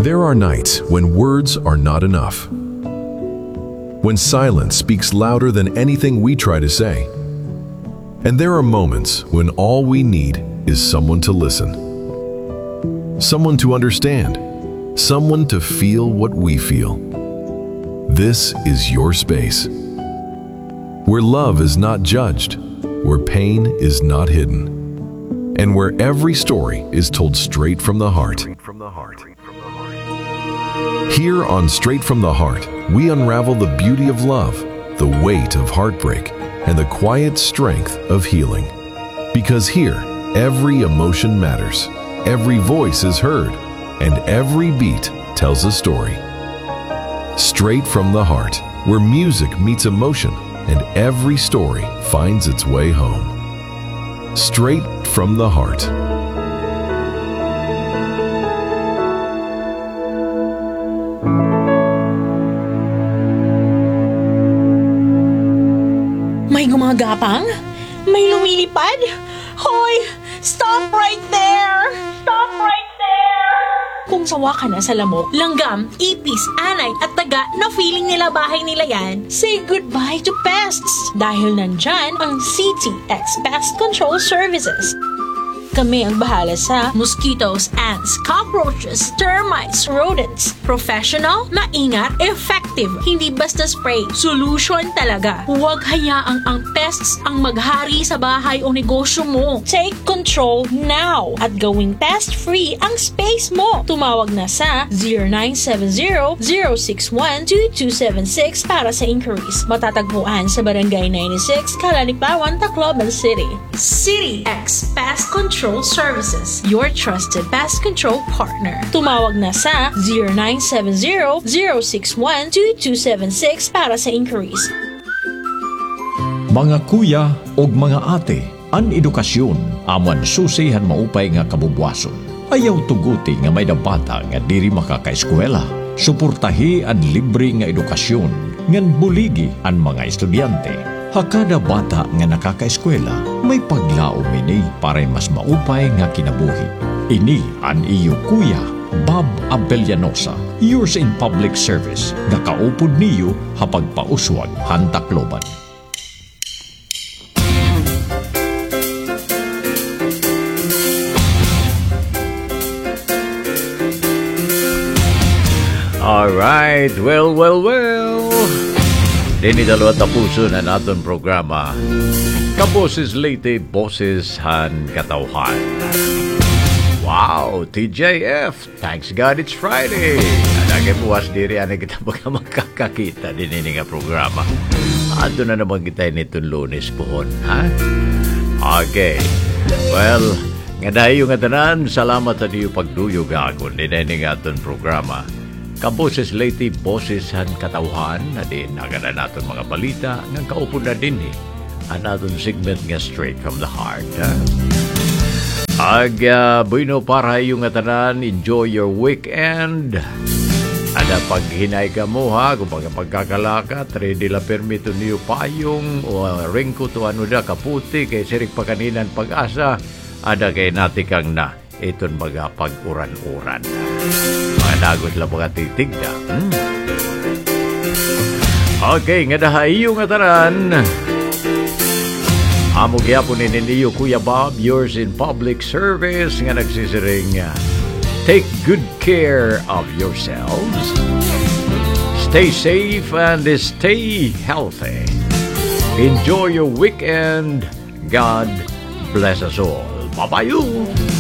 There are nights when words are not enough, when silence speaks louder than anything we try to say. And there are moments when all we need is someone to listen, someone to understand, someone to feel what we feel. This is your space, where love is not judged, where pain is not hidden, and where every story is told straight from the heart. Here on Straight from the Heart, we unravel the beauty of love, the weight of heartbreak, and the quiet strength of healing. Because here, every emotion matters, every voice is heard, and every beat tells a story. Straight from the Heart, where music meets emotion, and every story finds its way home. Straight from the Heart. May gumagapang? May lumilipad? Hoy! Stop right there! Stop right there! Kung sawa ka na sa lamok, langgam, ipis, anay at taga na feeling nila bahay nila yan, say goodbye to pests dahil nandyan ang CTX Pest Control Services. Kami ang bahala sa mosquitoes, ants, cockroaches, termites, rodents. Professional, maingat, effective. Hindi basta spray. Solution talaga. Huwag hayaang ang pests ang maghari sa bahay o negosyo mo. Take control now at gawing pest-free ang space mo. Tumawag na sa 0970-061-2276 para sa inquiries. Matatagpuan sa Barangay 96, Calanipawan, Tacloban City. City X Pest Control Services, your trusted pest control partner. Tumawag na sa 0970-061-2276 para sa inquiries. Mga kuya o mga ate, an edukasyon, aman susihan maupay nga kabubwason. Ayaw tuguti nga may bata nga diri makakaeskwela. Suportahi an libre nga edukasyon, ngan buligi an mga estudyante. Hakada bata nga nakakaeskwela, may paglaom ini para mas maupay nga kinabuhi. Ini an iyo kuya, Bob Abellanosa, yours in public service, nga kaupod niyo hapag pauswag Tacloban. Alright, well. Dini dalawa tapuso na naton programa. Kaboses Leyte, Boses Han Katauhan. Wow, TJF, thanks God it's Friday. Anagay buwas diri, anay kita makakakita din ini nga programa. Ato na naman kita nitong Lunes pohon, ha? Okay, well, nga dayo nga tanan, salamat sa diyo pagduyog akon din ini nga aton programa. Kaboses Leyte, Boses Han Katauhan na din nagana naton mga balita nga kaupo na din ang naton segment nga Straight from the Heart. Bueno para yung tanan, enjoy your weekend. Ada paghinay ka mo ha, kung pagkakalakat, ready la permito niyo payong o ringko to ano da kaputi kay sirik pakaninan pag-asa, ada kay natikang na iton baga pag-uran-uran. Nagot lang mga titigda. Okay, nga dahayo nga taran. Amo gyapon ni niyo Kuya Bob, yours in public service, nga nagsisiring take good care of yourselves. Stay safe and stay healthy. Enjoy your weekend. God bless us all. Bye-bye.